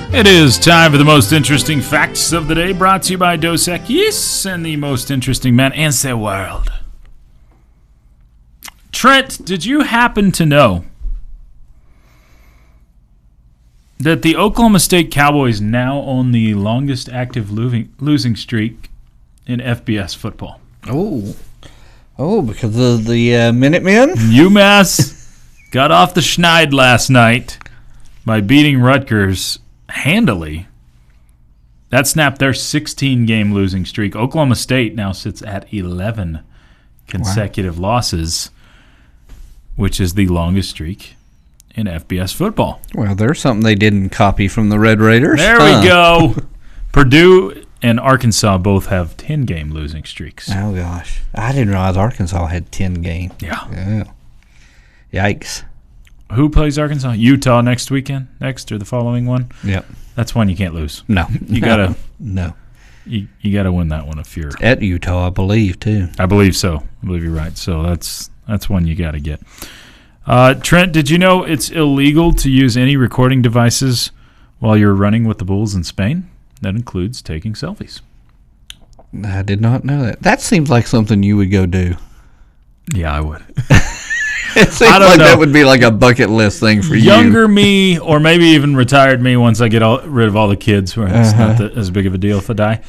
It is time for the most interesting facts of the day, brought to you by Dos Equis and the most interesting men in the world. Trent, did you happen to know that the Oklahoma State Cowboys now own the longest active losing streak in FBS football? Oh, because of the Minutemen? UMass got off the schneid last night by beating Rutgers handily. That snapped their 16-game losing streak. Oklahoma State now sits at 11 consecutive losses, which is the longest streak in FBS football. Well, there's something they didn't copy from the Red Raiders. There we go. Purdue and Arkansas both have 10-game losing streaks. Oh, gosh. I didn't realize Arkansas had 10 games. Yeah. Yikes. Who plays Arkansas? Utah next weekend? Next or the following one? Yep. That's one you can't lose. No. You gotta No. You gotta win that one if you're at Utah, I believe, too. I believe so. I believe you're right. So that's one you gotta get. Trent, did you know it's illegal to use any recording devices while you're running with the Bulls in Spain? That includes taking selfies. I did not know that. That seems like something you would go do. Yeah, I would. It seems like that would be like a bucket list thing for you. Younger me, or maybe even retired me once I get rid of all the kids, where it's not as big of a deal if I die.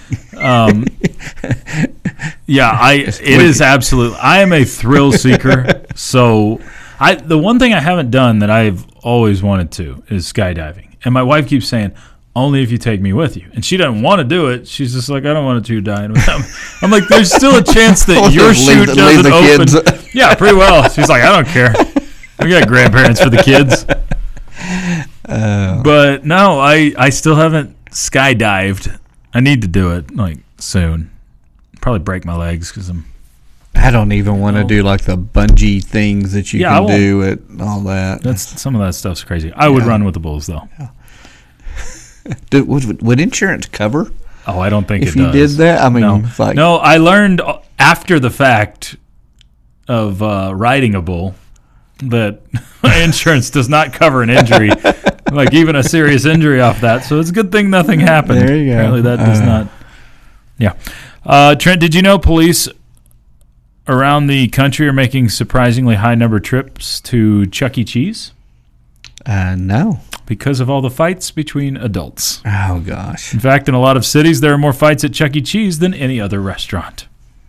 It is absolutely. I am a thrill seeker, so the one thing I haven't done that I've always wanted to is skydiving, and my wife keeps saying, only if you take me with you. And she doesn't want to do it. She's just like, I don't want you dying with them. I'm like, there's still a chance that your chute doesn't open. Kids. Yeah, pretty well. She's like, I don't care. We got grandparents for the kids. But no, I still haven't skydived. I need to do it soon. Probably break my legs because I don't even want to do like the bungee things that you can do at all that. Some of that stuff's crazy. I would run with the Bulls though. Yeah. Would insurance cover? Oh, I don't think if it does. If you did that, I mean, no. I learned after the fact of riding a bull that insurance does not cover an injury, like even a serious injury off that. So it's a good thing nothing happened. There you go. Apparently that does not. Yeah. Trent, did you know police around the country are making surprisingly high number of trips to Chuck E. Cheese? No. Because of all the fights between adults. Oh, gosh. In fact, in a lot of cities, there are more fights at Chuck E. Cheese than any other restaurant.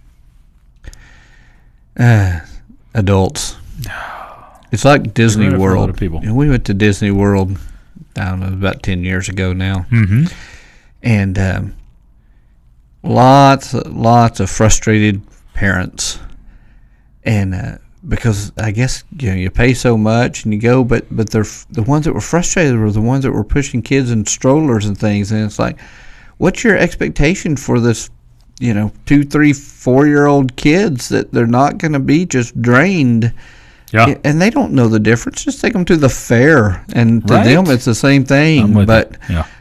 Adults. It's like Disney World. People. We went to Disney World, I don't know, about 10 years ago now. Mm-hmm. And lots of frustrated parents. And because I guess you pay so much and you go, but they're the ones that were frustrated were the ones that were pushing kids in strollers and things, and it's like, what's your expectation for this 2, 3, 4-year-old kids that they're not going to be just drained? Yeah, and they don't know the difference. Just take them to the fair, and to them it's the same thing. But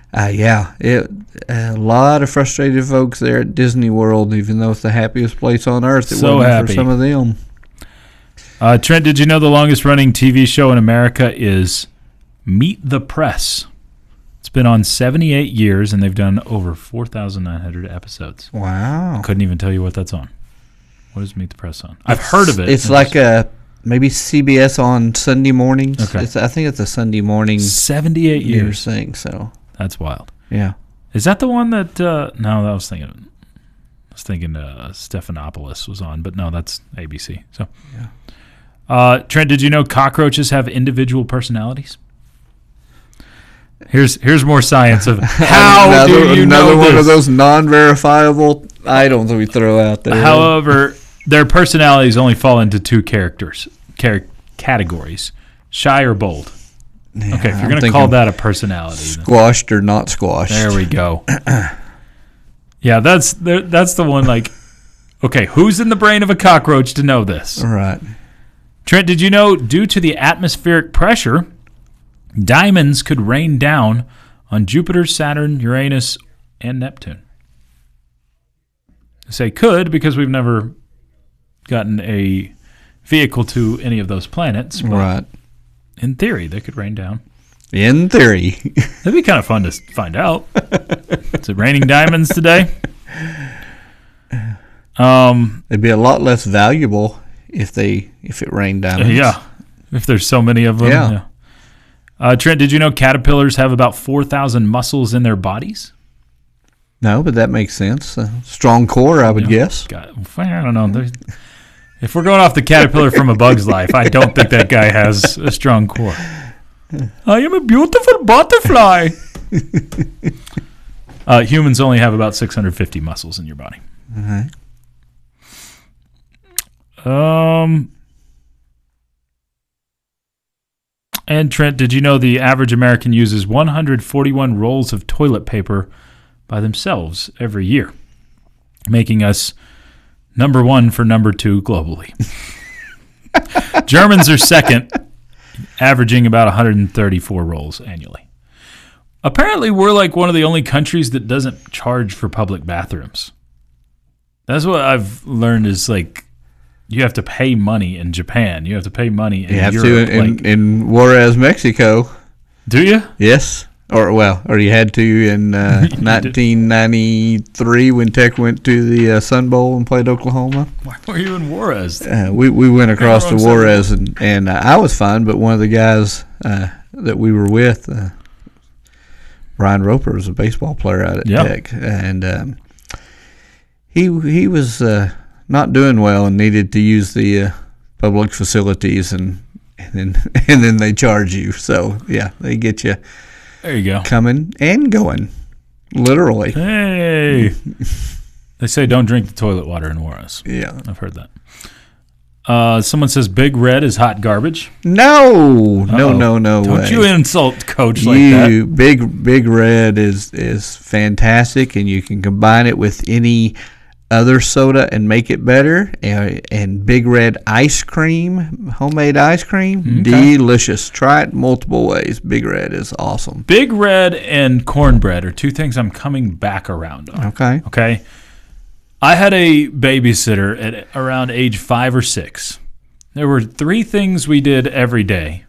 a lot of frustrated folks there at Disney World, even though it's the happiest place on earth. It wasn't for some of them. Trent, did you know the longest-running TV show in America is Meet the Press? It's been on 78 years, and they've done over 4,900 episodes. Wow. I couldn't even tell you what that's on. What is Meet the Press on? I've heard of it. It's like maybe CBS on Sunday mornings. Okay. I think it's a Sunday morning 78 years thing. So that's wild. Yeah. Is that the one that no, I was thinking Stephanopoulos was on, but no, that's ABC. So yeah. Trent, did you know cockroaches have individual personalities? Here's more science of how do you know another one this? of those non-verifiable items that we throw out there. However, their personalities only fall into two categories: shy or bold. Yeah, okay, if you're going to call that a personality, squashed or not squashed. There we go. Yeah, that's the one. Okay, who's in the brain of a cockroach to know this? Right. Trent, did you know due to the atmospheric pressure, diamonds could rain down on Jupiter, Saturn, Uranus, and Neptune? I say could because we've never gotten a vehicle to any of those planets. But right. In theory, they could rain down. In theory. That'd be kind of fun to find out. Is it raining diamonds today? They'd be a lot less valuable if it rained diamonds. Yeah, if there's so many of them. Yeah. Trent, did you know caterpillars have about 4,000 muscles in their bodies? No, but that makes sense. Strong core, I would guess. I don't know. If we're going off the caterpillar from A Bug's Life, I don't think that guy has a strong core. I am a beautiful butterfly. Humans only have about 650 muscles in your body. And Trent, did you know the average American uses 141 rolls of toilet paper by themselves every year, making us number 1 for number 2 globally? Germans are second, averaging about 134 rolls annually. Apparently, we're like one of the only countries that doesn't charge for public bathrooms. That's what I've learned is like you have to pay money in Japan. You have to pay money in Europe. You have to in Juarez, Mexico. Do you? Yes. Or you had to in 1993 when Tech went to the Sun Bowl and played Oklahoma. Why were you in Juarez? We went across to Juarez, and I was fine, but one of the guys that we were with, Ryan Roper, was a baseball player out at Tech, and he was not doing well and needed to use the public facilities, and then they charge you. So yeah, they get you. There you go. Coming and going, literally. Hey, they say don't drink the toilet water in Juarez. Yeah, I've heard that. Someone says Big Red is hot garbage. No way. Don't you insult Coach like that. Big Red is fantastic, and you can combine it with any other soda and make it better. And Big Red ice cream, homemade ice cream, delicious. Try it multiple ways. Big Red is awesome. Big Red and cornbread are two things I'm coming back around on. Okay. I had a babysitter at around age 5 or 6. There were 3 things we did every day.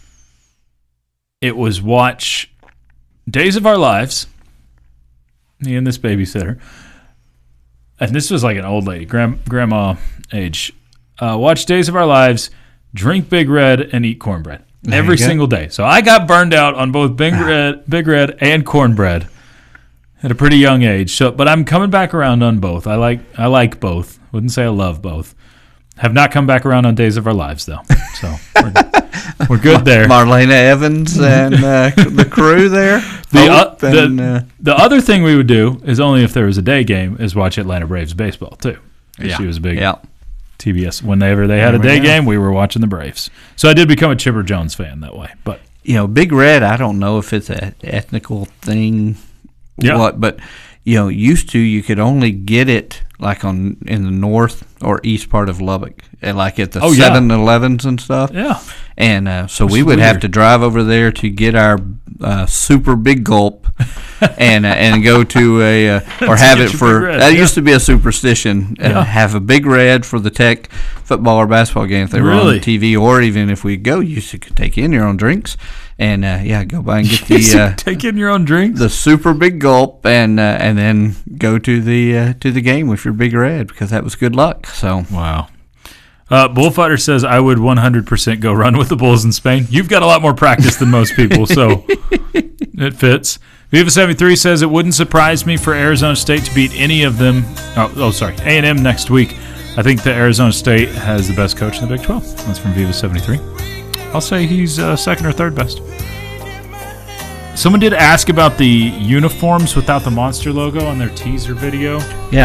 It was watch Days of Our Lives, me and this babysitter, and this was like an old lady, grandma age. Watch Days of Our Lives, drink Big Red, and eat cornbread every single day. So I got burned out on both Big Red and cornbread at a pretty young age. So, but I'm coming back around on both. I like both. Wouldn't say I love both. Have not come back around on Days of Our Lives though. So we're good there. Marlena Evans and the crew there. The other thing we would do is only if there was a day game is watch Atlanta Braves baseball too. Yeah. She was a big TBS. Whenever they had a day game, we were watching the Braves. So I did become a Chipper Jones fan that way. But Big Red, I don't know if it's an ethnical thing. But used to you could only get it like in the north or east part of Lubbock, and like at the 7-Elevens and stuff. Yeah, and so we would have to drive over there to get our super big gulp, and go to or have it for that used to be a superstition. Have a Big Red for the Tech football or basketball game if they were on TV, or even if we go, you could take in your own drinks. And go by and get the take in your own drinks, the super big gulp, and then go to the game with your Big Red, because that was good luck. So wow. Bullfighter says I would 100% go run with the Bulls in Spain. You've got a lot more practice than most people, so it fits. Viva 73 says it wouldn't surprise me for Arizona State to beat any of them. A&M next week. I think that Arizona State has the best coach in the Big 12. That's from Viva 73. I'll say he's second or third best. Someone did ask about the uniforms without the Monster logo on their teaser video. Yeah.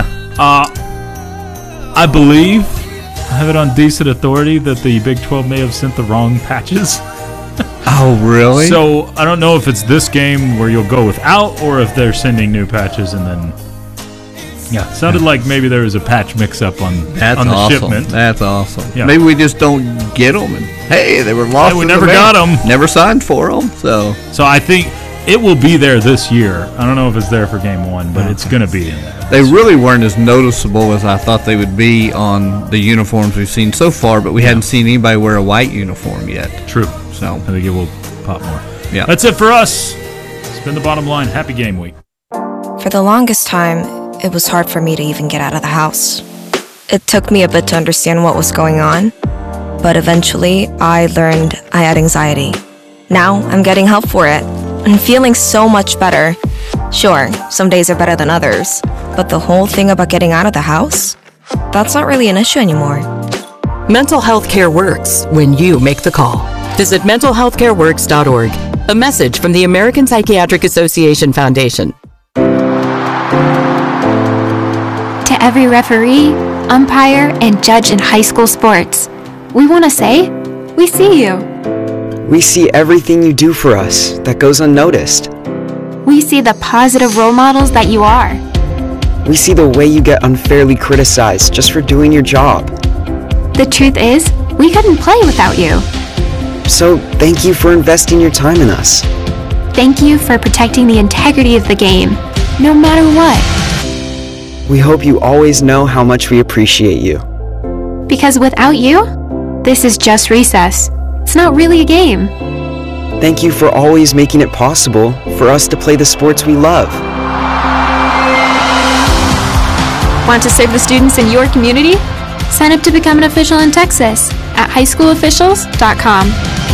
I believe, I have it on decent authority, that the Big 12 may have sent the wrong patches. Oh, really? So I don't know if it's this game where you'll go without, or if they're sending new patches and then... Yeah, it sounded like maybe there was a patch mix-up on the shipment. That's awesome. Yeah. Maybe we just don't get them, and hey, they were lost. Hey, we never got them. Never signed for them. So I think it will be there this year. I don't know if it's there for game 1, but it's going to be in there. They really weren't as noticeable as I thought they would be on the uniforms we've seen so far, but we hadn't seen anybody wear a white uniform yet. True. So I think it will pop more. Yeah. That's it for us. Spin the bottom line. Happy game week. For the longest time, it was hard for me to even get out of the house. It took me a bit to understand what was going on, but eventually I learned I had anxiety. Now I'm getting help for it and feeling so much better. Sure, some days are better than others, but the whole thing about getting out of the house, that's not really an issue anymore. Mental health care works when you make the call. Visit mentalhealthcareworks.org. A message from the American Psychiatric Association Foundation. To every referee, umpire, and judge in high school sports, we want to say, we see you. We see everything you do for us that goes unnoticed. We see the positive role models that you are. We see the way you get unfairly criticized just for doing your job. The truth is, we couldn't play without you. So thank you for investing your time in us. Thank you for protecting the integrity of the game, no matter what. We hope you always know how much we appreciate you. Because without you, this is just recess. It's not really a game. Thank you for always making it possible for us to play the sports we love. Want to serve the students in your community? Sign up to become an official in Texas at highschoolofficials.com.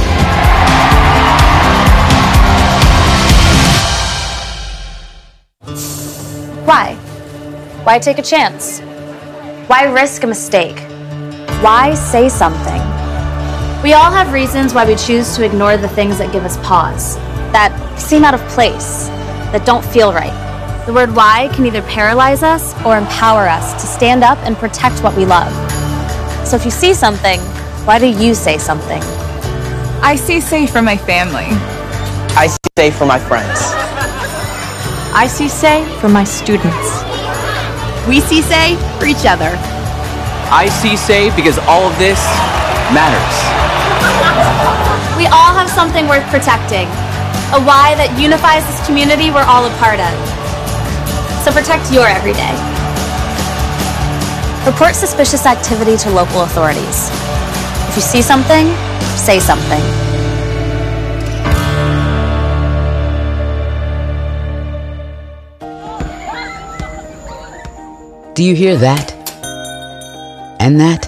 Why? Why take a chance? Why risk a mistake? Why say something? We all have reasons why we choose to ignore the things that give us pause, that seem out of place, that don't feel right. The word why can either paralyze us or empower us to stand up and protect what we love. So if you see something, why do you say something? I see say for my family. I see say for my friends. I see say for my students. We see say for each other. I see say because all of this matters. We all have something worth protecting, a why that unifies this community we're all a part of. So protect your everyday. Report suspicious activity to local authorities. If you see something, say something. Do you hear that? And that?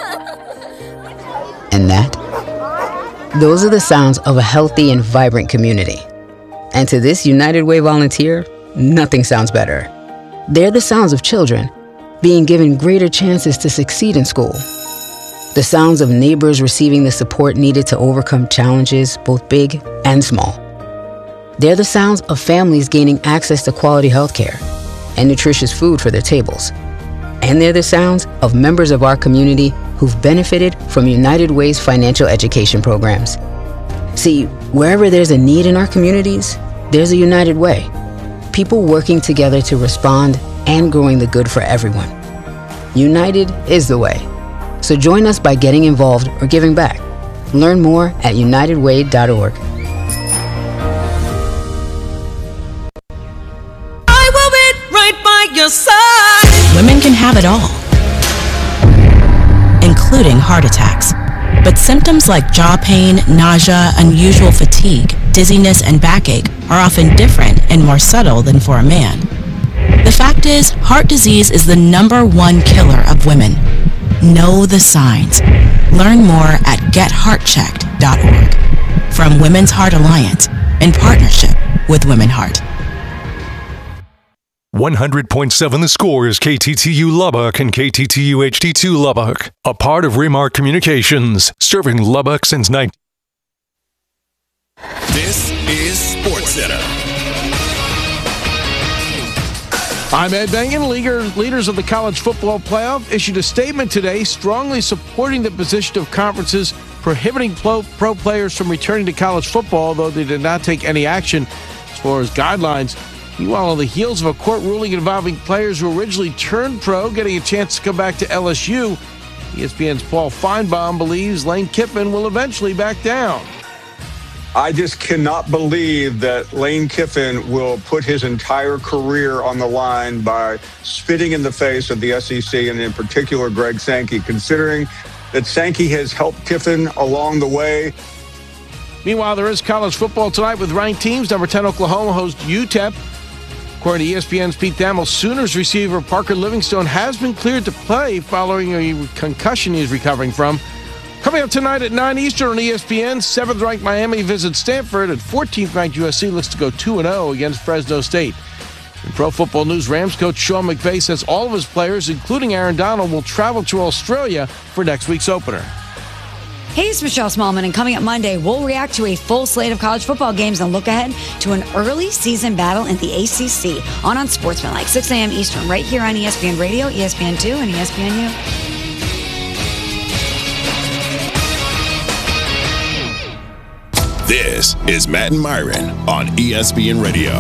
And that? Those are the sounds of a healthy and vibrant community. And to this United Way volunteer, nothing sounds better. They're the sounds of children being given greater chances to succeed in school. The sounds of neighbors receiving the support needed to overcome challenges, both big and small. They're the sounds of families gaining access to quality health care and nutritious food for their tables. And they're the sounds of members of our community who've benefited from United Way's financial education programs. See, wherever there's a need in our communities, there's a United Way. People working together to respond and growing the good for everyone. United is the way. So join us by getting involved or giving back. Learn more at unitedway.org. I will be right by your side. Women can have it all, including heart attacks. But symptoms like jaw pain, nausea, unusual fatigue, dizziness, and backache are often different and more subtle than for a man. The fact is, heart disease is the #1 killer of women. Know the signs. Learn more at getheartchecked.org. From Women's Heart Alliance, in partnership with Women Heart. 100.7 The Score is KTTU Lubbock and KTTU HD2 Lubbock, a part of Remark Communications, serving Lubbock since 19. This is SportsCenter. I'm Ed Bengen. Leaders of the college football playoff issued a statement today strongly supporting the position of conferences prohibiting pro players from returning to college football, though they did not take any action as far as guidelines. Meanwhile, on the heels of a court ruling involving players who originally turned pro getting a chance to come back to LSU, ESPN's Paul Feinbaum believes Lane Kiffin will eventually back down. I just cannot believe that Lane Kiffin will put his entire career on the line by spitting in the face of the SEC and in particular Greg Sankey, considering that Sankey has helped Kiffin along the way. Meanwhile, there is college football tonight with ranked teams. Number 10 Oklahoma hosts UTEP. According to ESPN's Pete Thamel, Sooners receiver Parker Livingstone has been cleared to play following a concussion he is recovering from. Coming up tonight at 9 Eastern on ESPN, 7th-ranked Miami visits Stanford, and 14th-ranked USC looks to go 2-0 against Fresno State. In Pro Football News, Rams coach Sean McVay says all of his players, including Aaron Donald, will travel to Australia for next week's opener. Hey, it's Michelle Smallman, and coming up Monday, we'll react to a full slate of college football games and look ahead to an early season battle in the ACC on Sportsmanlike, 6 a.m. Eastern, right here on ESPN Radio, ESPN2, and ESPNU. This is Matt and Myron on ESPN Radio.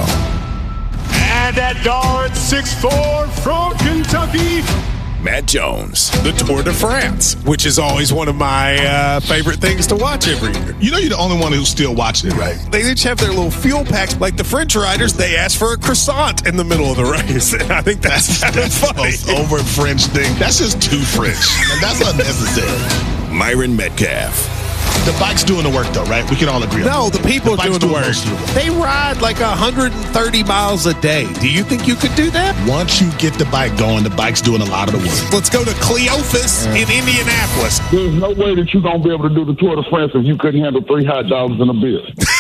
And at guard 6'4" from Kentucky, Matt Jones. The Tour de France, which is always one of my favorite things to watch every year. You know you're the only one who's still watching it, right? They each have their little fuel packs. Like the French riders, they ask for a croissant in the middle of the race. I think that's funny. The most over French thing. That's just too French. And that's unnecessary. Myron Metcalf. The bike's doing the work, though, right? We can all agree on that. No, the people are doing the work. They ride like 130 miles a day. Do you think you could do that? Once you get the bike going, the bike's doing a lot of the work. Let's go to Cleophas in Indianapolis. There's no way that you're going to be able to do the Tour de France if you couldn't handle 3 hot dogs and a beer.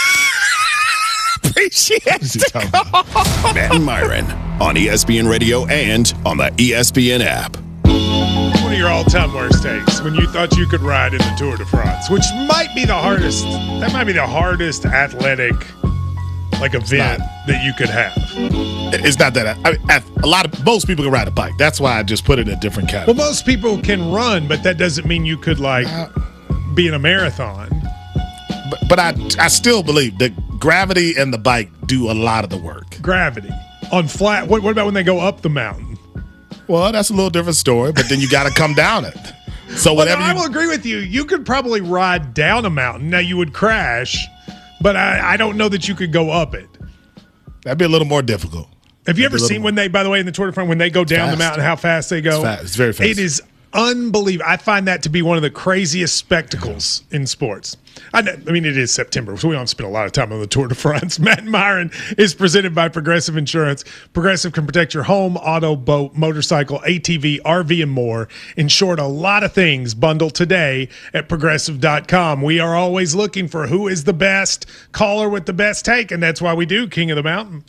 Appreciate it. Matt and Myron on ESPN Radio and on the ESPN app. One of your all-time worst takes when you thought you could ride in the Tour de France, which might be the hardest. That might be the hardest athletic event that you could have. It's not that. Most people can ride a bike. That's why I just put it in a different category. Well, most people can run, but that doesn't mean you could be in a marathon. But I still believe that gravity and the bike do a lot of the work. Gravity on flat. What about when they go up the mountain? Well, that's a little different story, but then you got to come down it. So whatever. I will agree with you. You could probably ride down a mountain. Now you would crash, but I don't know that you could go up it. That'd be a little more difficult. Have you ever seen when they, by the way, in the Tour de France, when they go down the mountain, how fast they go? It's fast. It's very fast. It is unbelievable. I find that to be one of the craziest spectacles in sports. I mean, it is September, so we don't spend a lot of time on the Tour de France. Matt and Myron is presented by Progressive Insurance. Progressive can protect your home, auto, boat, motorcycle, ATV, RV, and more. In short, a lot of things. Bundle today at Progressive.com. We are always looking for who is the best caller with the best take, and that's why we do King of the Mountain.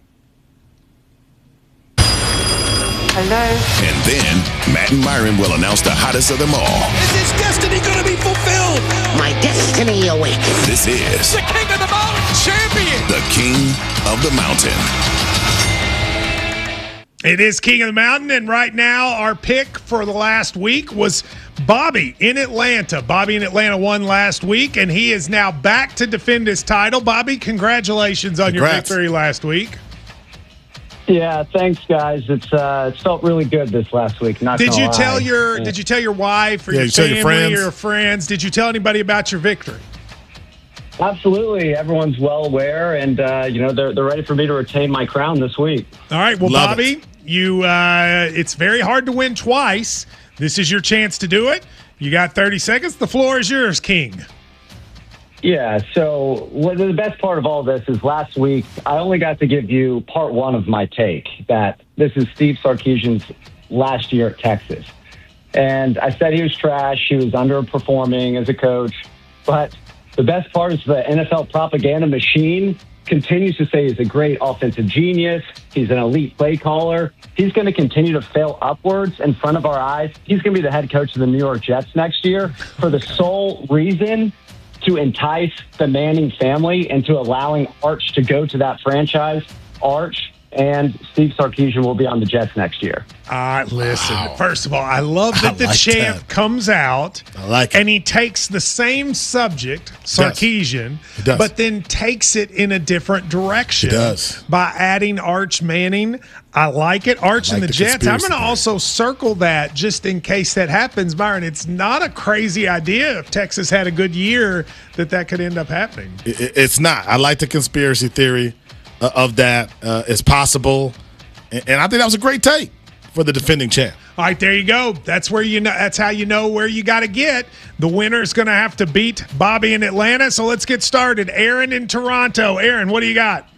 Hello. And then Matt and Myron will announce the hottest of them all. Is his destiny going to be fulfilled? My destiny awakens. This is the King of the Mountain champion. The King of the Mountain. It is King of the Mountain, and right now our pick for the last week was Bobby in Atlanta. Bobby in Atlanta won last week, and he is now back to defend his title. Bobby, congratulations on your victory last week. Yeah, thanks, guys. It's felt really good this last week. Did you tell your wife or your family or friends? Did you tell anybody about your victory? Absolutely. Everyone's well aware, and they're ready for me to retain my crown this week. All right. Well, Bobby, it's very hard to win twice. This is your chance to do it. You got 30 seconds. The floor is yours, King. Yeah, so the best part of all this is last week, I only got to give you part one of my take, that this is Steve Sarkisian's last year at Texas. And I said he was trash, he was underperforming as a coach, but the best part is the NFL propaganda machine continues to say he's a great offensive genius, he's an elite play caller, he's going to continue to fail upwards in front of our eyes. He's going to be the head coach of the New York Jets next year for the sole reason to entice the Manning family into allowing Arch to go to that franchise. Arch and Steve Sarkisian will be on the Jets next year. Listen, first of all, I love that the champ comes out and he takes the same subject, Sarkisian, but then takes it in a different direction by adding Arch Manning. I like it. Arch and the Jets. I'm going to also circle that just in case that happens, Byron. It's not a crazy idea if Texas had a good year that could end up happening. It's not. I like the conspiracy theory of that. It's possible. And I think that was a great take for the defending champ. All right, there you go. That's where you know. That's how you know where you got to get. The winner's going to have to beat Bobby in Atlanta. So let's get started. Aaron in Toronto. Aaron, what do you got?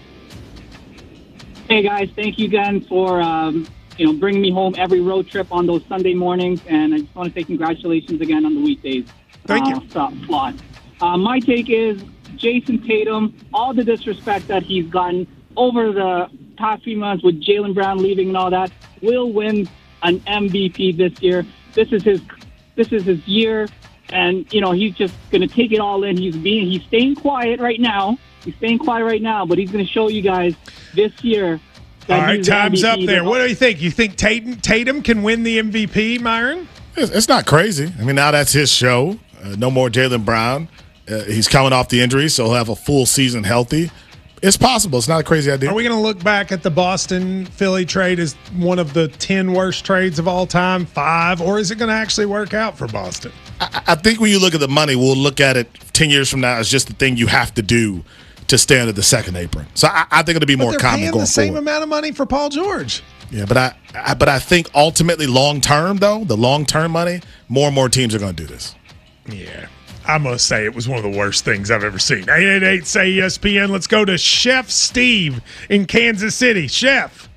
Hey guys, thank you again for bringing me home every road trip on those Sunday mornings, and I just want to say congratulations again on the weekdays. Thank you. Slot. My take is Jason Tatum. All the disrespect that he's gotten over the past few months with Jaylen Brown leaving and all that, will win an MVP this year. This is his year, and he's just going to take it all in. He's staying quiet right now. But he's going to show you guys this year. All right, time's up there. What do you think? You think Tatum can win the MVP, Myron? It's not crazy. I mean, now that's his show. No more Jaylen Brown. He's coming off the injury, so he'll have a full season healthy. It's possible. It's not a crazy idea. Are we going to look back at the Boston-Philly trade as one of the 10 worst trades of all time, 5, or is it going to actually work out for Boston? I think when you look at the money, we'll look at it 10 years from now as just the thing you have to do to stay under the second apron. So I think it'll be more common going forward. They're paying the same amount of money for Paul George. Yeah, but I think ultimately long-term, though, the long-term money, more and more teams are going to do this. Yeah. I must say it was one of the worst things I've ever seen. 888-SAY-ESPN. Let's go to Chef Steve in Kansas City. Chef.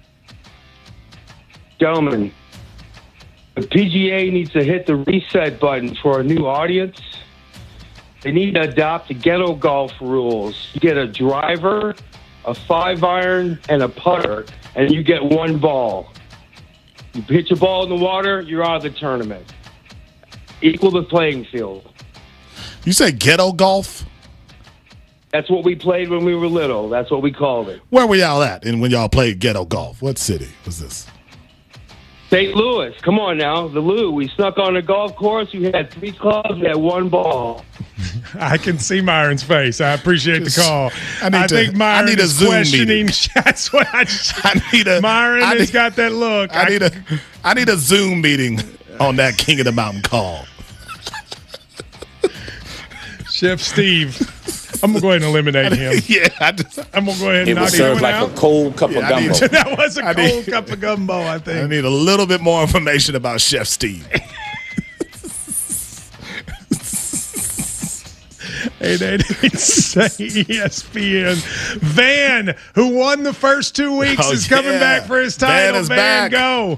Gentlemen, the PGA needs to hit the reset button for a new audience. They need to adopt the ghetto golf rules. You get a driver, a 5-iron, and a putter, and you get one ball. You pitch a ball in the water, you're out of the tournament. Equal the playing field. You say ghetto golf? That's what we played when we were little. That's what we called it. Where were y'all at when y'all played ghetto golf? What city was this? St. Louis. Come on now. The Lou. We snuck on a golf course. We had 3 clubs. We had 1 ball. I can see Myron's face. I appreciate the call. I think Myron is questioning. That's what Myron has got that look. I need a Zoom meeting on that King of the Mountain call. Chef Steve, I'm going to go ahead and eliminate him. Yeah, I'm going to go ahead and it knock was served him like out. a cold cup of gumbo. That was a cold cup of gumbo, I think. I need a little bit more information about Chef Steve. 888-SAY-ESPN. Van, who won the first 2 weeks, is coming back for his title. Van, go.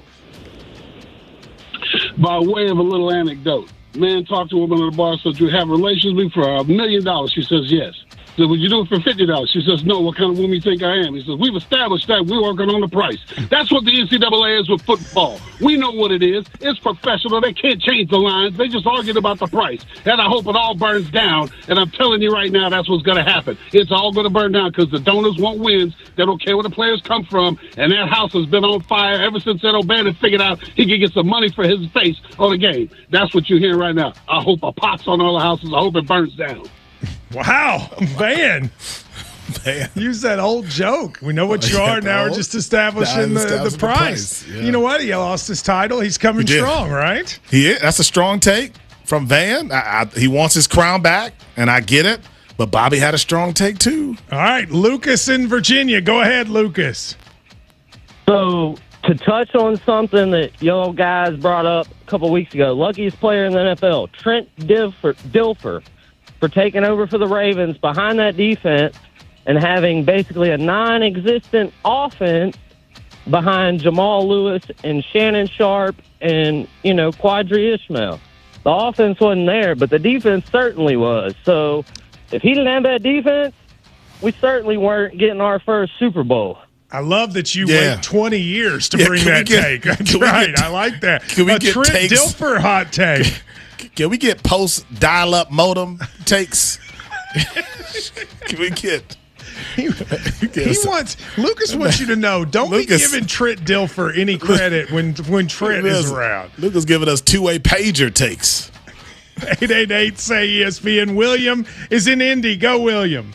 By way of a little anecdote, man talked to a woman at the bar, said, "You have relations with me for $1 million?" She says, "Yes." He said, "Would you do it for $50?" She says, "No." "What kind of woman you think I am?" He says, "We've established that. We're working on the price." That's what the NCAA is with football. We know what it is. It's professional. They can't change the lines. They just argued about the price. And I hope it all burns down. And I'm telling you right now, that's what's going to happen. It's all going to burn down because the donors want wins. They don't care where the players come from. And that house has been on fire ever since Ed O'Bannon figured out he could get some money for his face on the game. That's what you're hearing right now. I hope a pot's on all the houses. I hope it burns down. Wow, Van. Use that old joke. We know what you are. Now we're just establishing the price. Yeah. You know what? He lost his title. He's coming strong, right? That's a strong take from Van. He wants his crown back, and I get it. But Bobby had a strong take, too. All right, Lucas in Virginia. Go ahead, Lucas. So, to touch on something that y'all guys brought up a couple weeks ago, luckiest player in the NFL, Trent Dilfer, for taking over for the Ravens behind that defense and having basically a non-existent offense behind Jamal Lewis and Shannon Sharp and, Quadri Ishmael. The offense wasn't there, but the defense certainly was. So if he didn't have that defense, we certainly weren't getting our first Super Bowl. I love that you wait 20 years to bring that take. That's right. I like that. Can we get Trent takes? Dilfer hot take. Can we get post dial-up modem takes? Can we get? Lucas wants you to know. Don't be giving Trent Dilfer any credit when Trent is around. Lucas giving us two-way pager takes. 888-SAY-ESPN. William is in Indy. Go, William.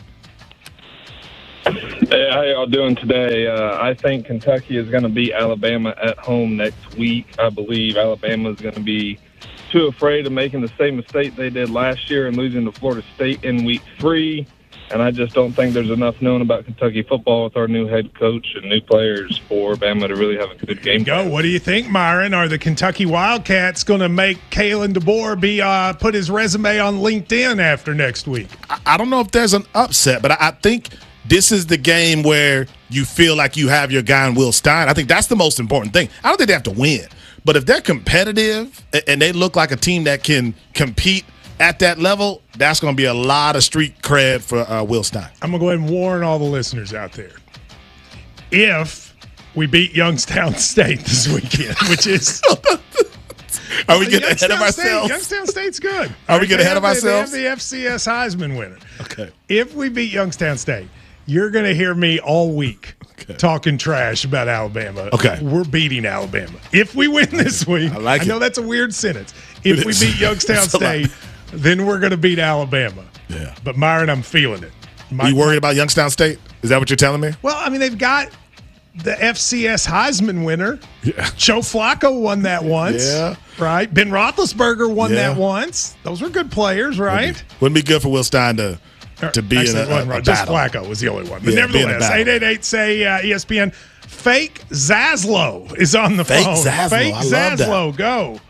Hey, how y'all doing today? I think Kentucky is going to beat Alabama at home next week. I believe Alabama is going to be too afraid of making the same mistake they did last year and losing to Florida State in week 3. And I just don't think there's enough known about Kentucky football with our new head coach and new players for Bama to really have a good game. What do you think, Myron? Are the Kentucky Wildcats going to make Kalen DeBoer put his resume on LinkedIn after next week? I don't know if there's an upset, but I think this is the game where you feel like you have your guy in Will Stein. I think that's the most important thing. I don't think they have to win. But if they're competitive and they look like a team that can compete at that level, that's going to be a lot of street cred for Will Stein. I'm going to go ahead and warn all the listeners out there. If we beat Youngstown State this weekend, which is... Are we getting ahead of ourselves? Youngstown State's good. Are we getting ahead of ourselves? They have the FCS Heisman winner. Okay. If we beat Youngstown State, you're going to hear me all week talking trash about Alabama. Okay. We're beating Alabama. If we win this week, I know that's a weird sentence. If we beat Youngstown State, then we're going to beat Alabama. Yeah. But, Myron, I'm feeling it. Are you worried about Youngstown State? Is that what you're telling me? Well, I mean, they've got the FCS Heisman winner. Yeah. Joe Flacco won that once. Yeah. Right? Ben Roethlisberger won that once. Those were good players, right? Wouldn't be good for Will Stein to be Actually, in a right. Just battle. Flacco was the only one. But Yeah, nevertheless, 888-SAY ESPN. Fake Zaslow is on the Fake phone. Zaslow. Fake I love that. Zaslow, go.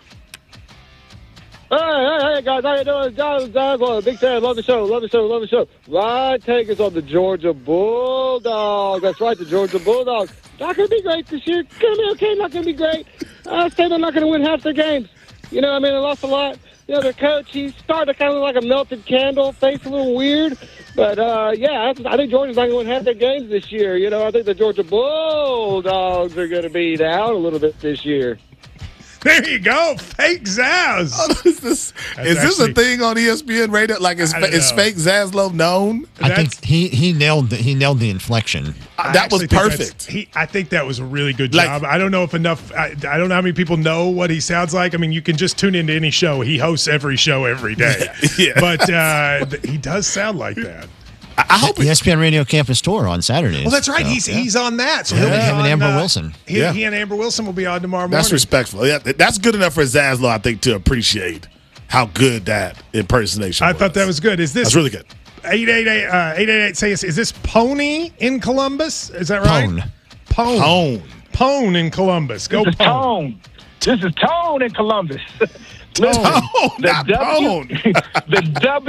Hey, guys, how you doing? John, big fan. Love the show. My take is on the Georgia Bulldogs. That's right, the Georgia Bulldogs. Not going to be great this year. Going to be okay, not going to be great. I say they're not going to win half their games. You know, I mean, they lost a lot. You know, their coach, he's starting to kind of look like a melted candle, face a little weird. But, I think Georgia's not going to win half their games this year. You know, I think the Georgia Bulldogs are going to be down a little bit this year. There you go, Fake Zaz. Is this a thing on ESPN radio? Like, is Fake Zaslow known? I think he nailed the inflection. That was perfect. I think that was a really good job. I don't know if enough. I don't know how many people know what he sounds like. I mean, you can just tune into any show. He hosts every show every day. Yeah. But he does sound like that. I hope ESPN Radio Campus Tour on Saturdays. Well, that's right. He's on that. So he'll be him on, and Amber Wilson. He and Amber Wilson will be on tomorrow morning. That's respectful. Yeah, that's good enough for Zaslow, I think, to appreciate how good that impersonation was. I thought that was good. Is this? That's really good. 888 say is this Pony in Columbus? Is that right? Pone in Columbus. Go This is Pone. This is Tone in Columbus. Listen, not Pone. The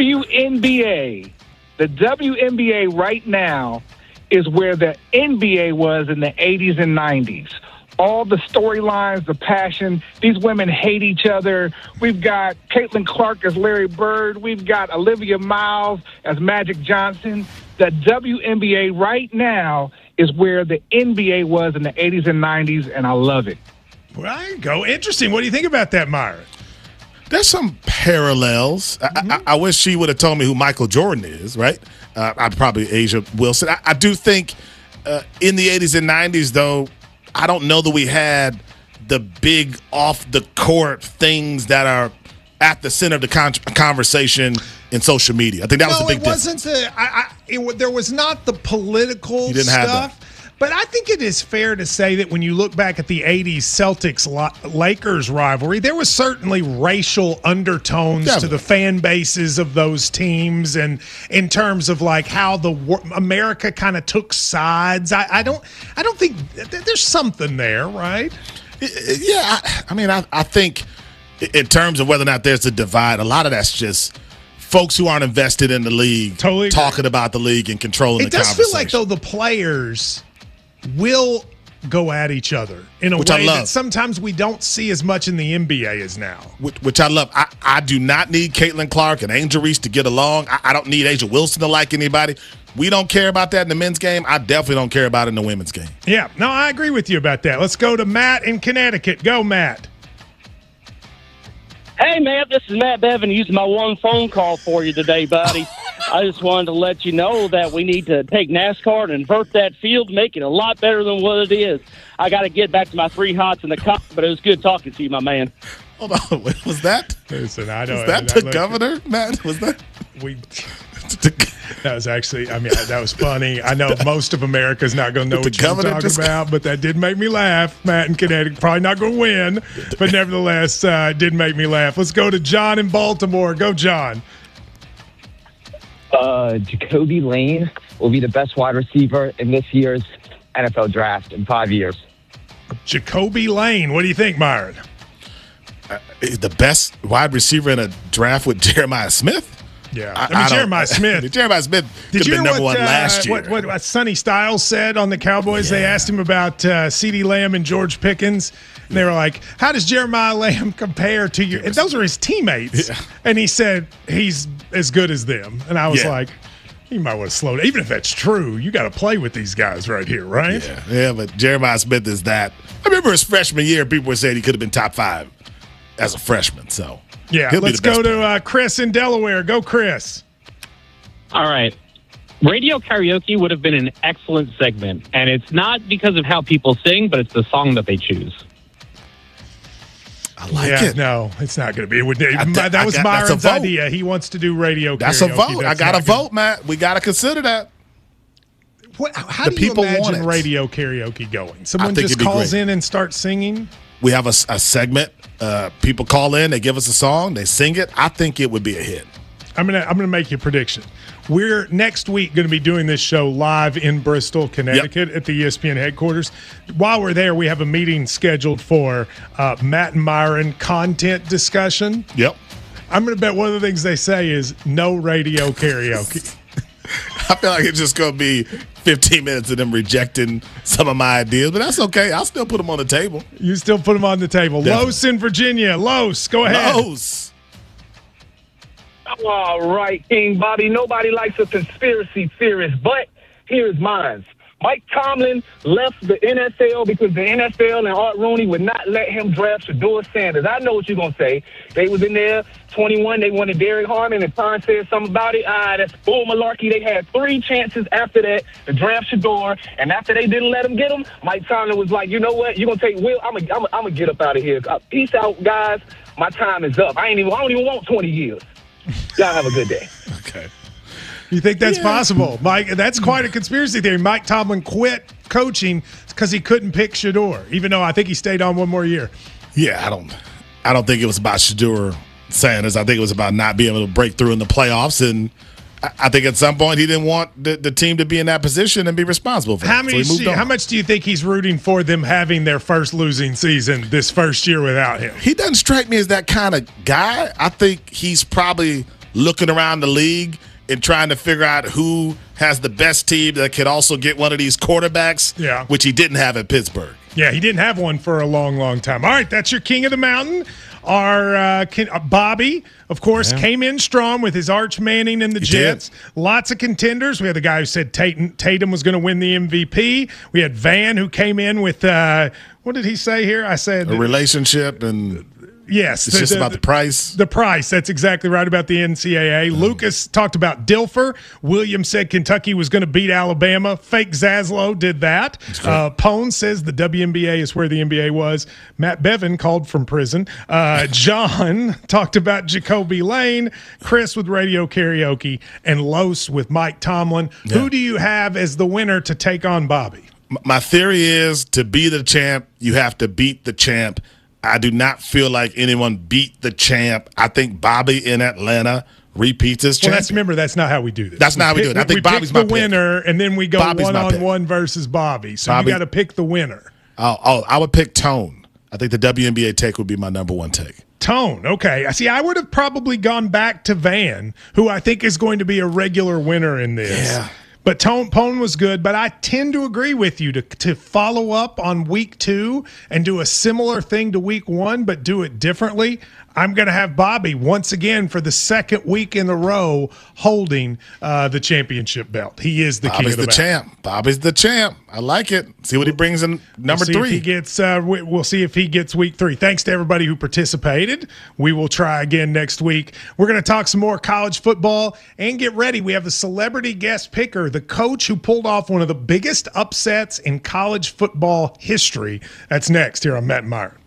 WNBA. The WNBA right now is where the NBA was in the 80s and 90s. All the storylines, the passion, these women hate each other. We've got Caitlin Clark as Larry Bird. We've got Olivia Miles as Magic Johnson. The WNBA right now is where the NBA was in the 80s and 90s, and I love it. Well, there you go. Interesting. What do you think about that, Myron? There's some parallels. I wish she would have told me who Michael Jordan is, right? I'd probably Asia Wilson. I do think in the 80s and 90s, though, I don't know that we had the big off-the-court things that are at the center of the conversation in social media. I think that was the big difference. There was not the political You didn't stuff. have that. But I think it is fair to say that when you look back at the 80s Celtics-Lakers rivalry, there was certainly racial undertones to the fan bases of those teams, and in terms of like how America kind of took sides. I don't think there's something there, right? Yeah, I mean, I think in terms of whether or not there's a divide, a lot of that's just folks who aren't invested in the league talking about the league and controlling the conversation. It does feel like, though, the players will go at each other in a way that sometimes we don't see as much in the NBA as now. Which I love. I do not need Caitlin Clark and Angel Reese to get along. I don't need Asia Wilson to like anybody. We don't care about that in the men's game. I definitely don't care about it in the women's game. Yeah, no, I agree with you about that. Let's go to Matt in Connecticut. Go, Matt. Hey, Matt, this is Matt Bevan using my one phone call for you today, buddy. I just wanted to let you know that we need to take NASCAR and invert that field, make it a lot better than what it is. I got to get back to my 3 hots in the cup, but it was good talking to you, my man. Hold on, was that? Listen, I know. Was that the governor, Matt? Was that? That was actually, I mean, that was funny. I know most of America's not going to know what you're talking about, but that did make me laugh. Matt in Connecticut, probably not going to win, but nevertheless, did make me laugh. Let's go to John in Baltimore. Go, John. Jacoby Lane will be the best wide receiver in this year's NFL draft in 5 years. Jacoby Lane. What do you think, Myron? The best wide receiver in a draft with Jeremiah Smith? Yeah. I mean, Jeremiah Smith. Jeremiah Smith could have been number one last year. What Sonny Styles said on the Cowboys? They asked him about CeeDee Lamb and George Pickens. And they were like, how does Jeremiah Lamb compare to your – and those are his teammates. Yeah. And he said he's as good as them. And I was like, you might want to slow down. Even if that's true, you got to play with these guys right here, right? Yeah, but Jeremiah Smith is that. I remember his freshman year, people were saying he could have been top 5 as a freshman. So, yeah, let's go to Chris in Delaware. Go, Chris. All right. Radio karaoke would have been an excellent segment. And it's not because of how people sing, but it's the song that they choose. I like it. No, it's not going to be. That was Myron's idea. He wants to do radio karaoke. That's a vote. I got to vote, Matt. We got to consider that. How do you imagine radio karaoke going? Someone just calls in and starts singing? We have a segment. People call in. They give us a song. They sing it. I think it would be a hit. I'm gonna make you a prediction. We're next week going to be doing this show live in Bristol, Connecticut at the ESPN headquarters. While we're there, we have a meeting scheduled for Matt and Myron content discussion. Yep. I'm going to bet one of the things they say is no radio karaoke. I feel like it's just going to be 15 minutes of them rejecting some of my ideas, but that's okay. I'll still put them on the table. You still put them on the table. Definitely. Los in Virginia. Los, go ahead. Los. All right, King Bobby. Nobody likes a conspiracy theorist, but here's mine. Mike Tomlin left the NFL because the NFL and Art Rooney would not let him draft Shedeur Sanders. I know what you're going to say. They was in there, 21. They wanted Derek Harmon, and Pine said something about it. That's bull malarkey. They had 3 chances after that to draft Shedeur, and after they didn't let him get him, Mike Tomlin was like, you know what? You're going to take Will. I'm gonna get up out of here. Peace out, guys. My time is up. I don't even want 20 years. Y'all have a good day. Okay. You think that's possible, Mike? That's quite a conspiracy theory. Mike Tomlin quit coaching because he couldn't pick Shedeur, even though I think he stayed on one more year. Yeah, I don't think it was about Shedeur Sanders. I think it was about not being able to break through in the playoffs, and I think at some point he didn't want the team to be in that position and be responsible for it. How much do you think he's rooting for them having their first losing season this first year without him? He doesn't strike me as that kind of guy. I think he's probably looking around the league and trying to figure out who has the best team that could also get one of these quarterbacks, which he didn't have at Pittsburgh. Yeah, he didn't have one for a long, long time. All right, that's your King of the Mountain. Our Bobby, of course, came in strong with his Arch Manning and the Jets. Lots of contenders. We had the guy who said Tatum was going to win the MVP. We had Van, who came in with, what did he say here? I said a relationship and... Yes. It's just about the price. The price. That's exactly right about the NCAA. Lucas talked about Dilfer. Williams said Kentucky was going to beat Alabama. Fake Zaslow did that. Pone says the WNBA is where the NBA was. Matt Bevin called from prison. John talked about Jacoby Lane. Chris with radio karaoke. And Los with Mike Tomlin. Yeah. Who do you have as the winner to take on Bobby? My theory is to be the champ, you have to beat the champ. I do not feel like anyone beat the champ. I think Bobby in Atlanta repeats his champ. Remember, that's not how we do this. That's not how we do it. I think Bobby's my pick. We pick the winner, and then we go one-on-one versus Bobby. So you got to pick the winner. Oh, I would pick Tone. I think the WNBA take would be my number one take. Tone, okay. See, I would have probably gone back to Van, who I think is going to be a regular winner in this. Yeah. But Pone was good, but I tend to agree with you to follow up on week 2 and do a similar thing to week 1, but do it differently. I'm going to have Bobby once again for the second week in a row holding the championship belt. He is the king of the champ. Bobby's the champ. I like it. See what he brings in number 3. If he gets, we'll see if he gets week 3. Thanks to everybody who participated. We will try again next week. We're going to talk some more college football and get ready. We have a celebrity guest picker, the coach who pulled off one of the biggest upsets in college football history. That's next here on Matt and Myron.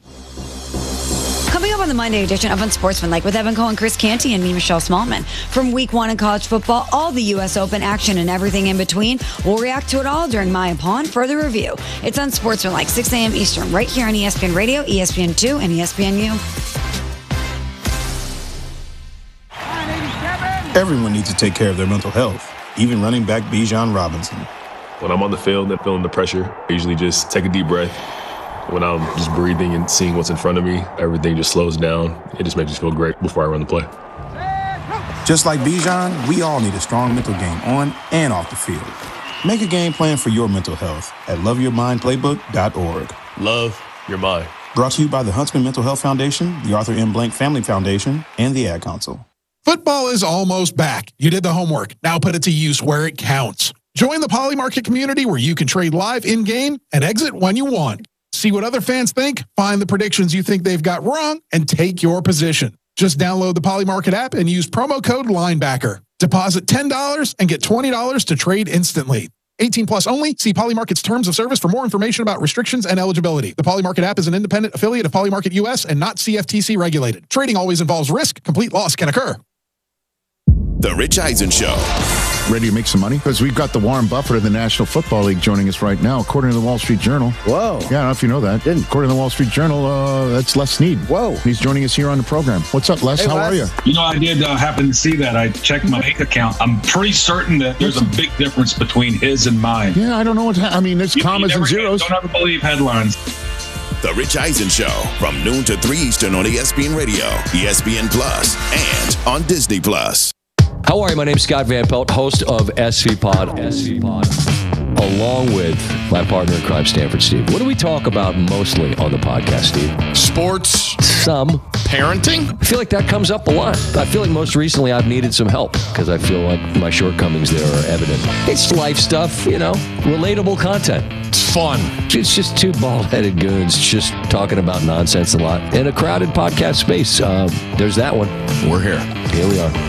Coming up on the Monday edition of Unsportsmanlike with Evan Cohen, Chris Canty, and me, Michelle Smallman. From week 1 in college football, all the U.S. Open action and everything in between. We'll react to it all during My Upon Further Review. It's Unsportsmanlike, 6 a.m. Eastern, right here on ESPN Radio, ESPN2, and ESPNU. Hi, 87. Everyone needs to take care of their mental health, even running back Bijan Robinson. When I'm on the field and feeling the pressure, I usually just take a deep breath. When I'm just breathing and seeing what's in front of me, everything just slows down. It just makes me feel great before I run the play. Just like Bijan, we all need a strong mental game on and off the field. Make a game plan for your mental health at loveyourmindplaybook.org. Love your mind. Brought to you by the Huntsman Mental Health Foundation, the Arthur M. Blank Family Foundation, and the Ad Council. Football is almost back. You did the homework. Now put it to use where it counts. Join the Poly Market community where you can trade live in-game and exit when you want. See what other fans think, find the predictions you think they've got wrong, and take your position. Just download the Poly Market app and use promo code LINEBACKER. Deposit $10 and get $20 to trade instantly. 18 plus only. See Poly Market's terms of service for more information about restrictions and eligibility. The Poly Market app is an independent affiliate of Poly Market US and not CFTC regulated. Trading always involves risk. Complete loss can occur. The Rich Eisen Show. Ready to make some money? Because we've got the Warren Buffett of the National Football League joining us right now, according to the Wall Street Journal. Whoa. Yeah, I don't know if you know that. Didn't. According to the Wall Street Journal, that's Les Snead. Whoa. He's joining us here on the program. What's up, Les? Hey, How Les. are you? You know, I did happen to see that. I checked my bank account. I'm pretty certain that there's a big difference between his and mine. Yeah, I don't know what I mean, there's commas and zeros. Don't ever believe headlines. The Rich Eisen Show from noon to 3 Eastern on ESPN Radio, ESPN Plus, and on Disney Plus. How are you? My name's Scott Van Pelt, host of SV Pod, along with my partner in crime, Stanford Steve. What do we talk about mostly on the podcast, Steve? Sports. Some. Parenting. I feel like that comes up a lot. I feel like most recently I've needed some help because I feel like my shortcomings there are evident. It's life stuff, you know, relatable content. It's fun. It's just two bald-headed goons just talking about nonsense a lot in a crowded podcast space. There's that one. We're here. Here we are.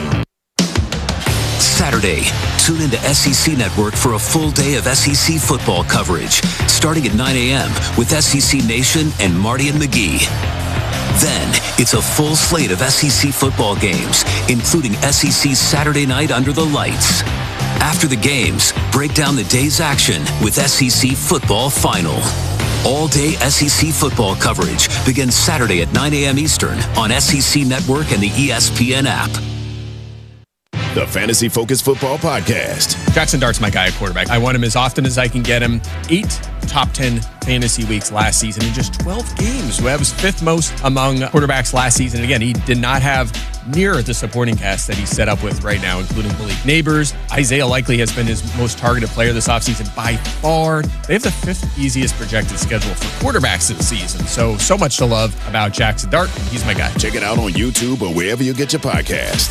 Saturday, tune into SEC Network for a full day of SEC football coverage, starting at 9 a.m. with SEC Nation and Marty and McGee. Then, it's a full slate of SEC football games, including SEC's Saturday Night Under the Lights. After the games, break down the day's action with SEC Football Final. All-day SEC football coverage begins Saturday at 9 a.m. Eastern on SEC Network and the ESPN app. The Fantasy Focus Football Podcast. Jackson Dart's my guy at quarterback. I want him as often as I can get him. 8 top 10 fantasy weeks last season in just 12 games. That was 5th most among quarterbacks last season. Again, he did not have near the supporting cast that he's set up with right now, including Malik Neighbors. Isaiah likely has been his most targeted player this offseason by far. They have the 5th easiest projected schedule for quarterbacks this season. So much to love about Jackson Dart. He's my guy. Check it out on YouTube or wherever you get your podcast.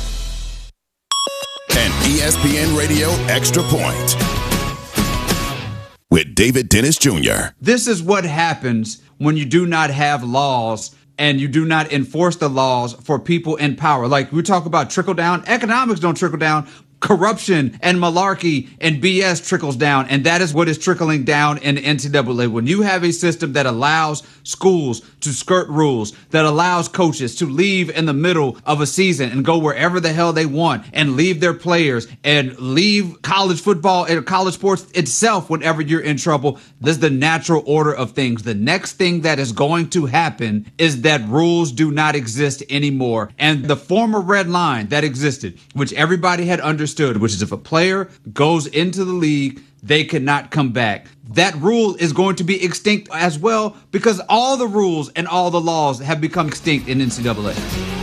And ESPN Radio Extra Point with David Dennis Jr. This is what happens when you do not have laws and you do not enforce the laws for people in power. Like we talk about trickle down, economics don't trickle down. Corruption and malarkey and BS trickles down, and that is what is trickling down in the NCAA. When you have a system that allows schools to skirt rules, that allows coaches to leave in the middle of a season and go wherever the hell they want and leave their players and leave college football and college sports itself whenever you're in trouble, this is the natural order of things. The next thing that is going to happen is that rules do not exist anymore. And the former red line that existed, which everybody had understood, which is if a player goes into the league, they cannot come back. That rule is going to be extinct as well because all the rules and all the laws have become extinct in NCAA.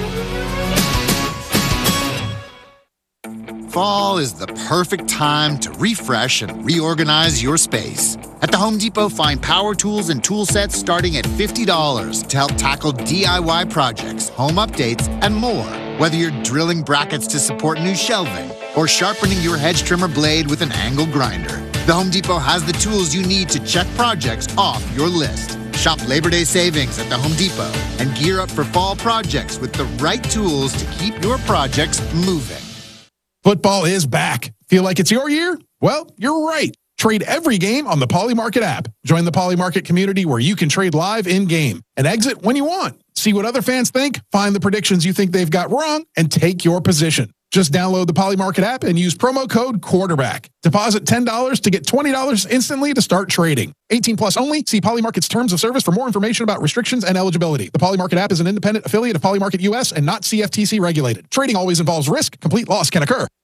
Fall is the perfect time to refresh and reorganize your space. At the Home Depot, find power tools and tool sets starting at $50 to help tackle DIY projects, home updates, and more. Whether you're drilling brackets to support new shelving or sharpening your hedge trimmer blade with an angle grinder, the Home Depot has the tools you need to check projects off your list. Shop Labor Day savings at the Home Depot and gear up for fall projects with the right tools to keep your projects moving. Football is back. Feel like it's your year? Well, you're right. Trade every game on the Poly Market app. Join the Poly Market community where you can trade live in-game and exit when you want. See what other fans think, find the predictions you think they've got wrong, and take your position. Just download the Polymarket app and use promo code QUARTERBACK. Deposit $10 to get $20 instantly to start trading. 18 plus only. See Polymarket's terms of service for more information about restrictions and eligibility. The Polymarket app is an independent affiliate of Polymarket US and not CFTC regulated. Trading always involves risk. Complete loss can occur.